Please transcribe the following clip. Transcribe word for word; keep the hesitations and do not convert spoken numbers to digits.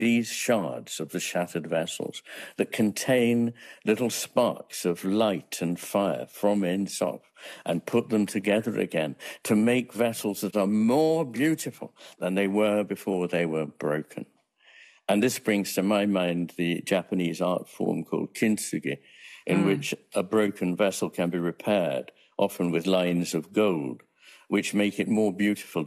these shards of the shattered vessels that contain little sparks of light and fire from Ein Sof and put them together again to make vessels that are more beautiful than they were before they were broken. And this brings to my mind the Japanese art form called kintsugi, in mm. which a broken vessel can be repaired, often with lines of gold, which make it more beautiful